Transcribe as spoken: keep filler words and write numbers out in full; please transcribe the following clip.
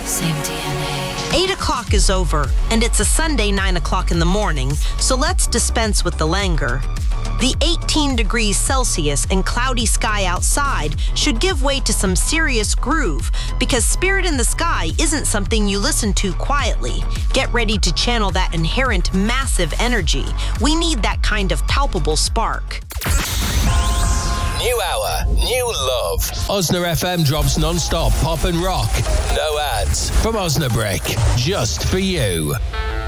Same D N A. Eight o'clock is over, and it's a Sunday nine o'clock in the morning, so let's dispense with the languor. The eighteen degrees Celsius and cloudy sky outside should give way to some serious groove, because Spirit in the Sky isn't something you listen to quietly. Get ready to channel that inherent massive energy. We need that kind of palpable spark. New hour, new love. Osna F M drops non-stop pop and rock. No ads from Osnabrick, just for you.